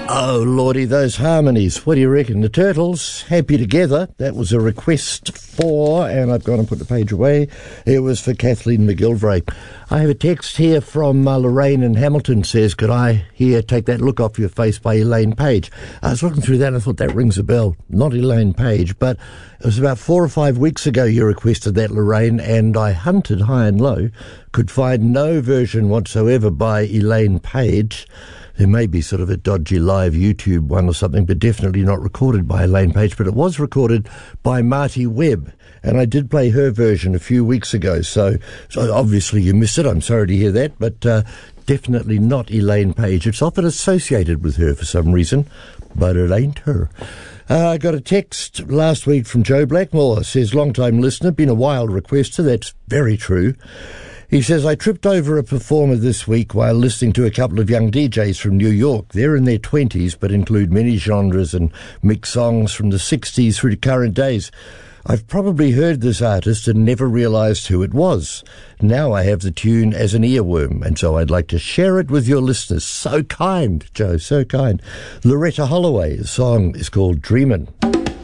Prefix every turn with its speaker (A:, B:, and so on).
A: Oh, Lordy, those harmonies. What do you reckon? The Turtles, Happy Together. That was a request for, and I've gone and put the page away. It was for Kathleen McGilvray. I have a text here from Lorraine in Hamilton. Says, could I here take that look off your face by Elaine Page? I was looking through that and I thought that rings a bell. Not Elaine Page, but it was about 4 or 5 weeks ago you requested that, Lorraine, and I hunted high and low, could find no version whatsoever by Elaine Page. There may be sort of a dodgy live YouTube one or something, but definitely not recorded by Elaine Page. But it was recorded by Marty Webb, and I did play her version a few weeks ago. So obviously you missed it. I'm sorry to hear that, but definitely not Elaine Page. It's often associated with her for some reason, but it ain't her. I got a text last week from Joe Blackmore. Says, long-time listener, been a wild requester. That's very true. He says, I tripped over a performer this week while listening to a couple of young DJs from New York. They're in their 20s, but include many genres and mix songs from the 60s through to current days. I've probably heard this artist and never realized who it was. Now I have the tune as an earworm, and so I'd like to share it with your listeners. So kind, Joe, so kind. Loretta Holloway, the song is called Dreamin'.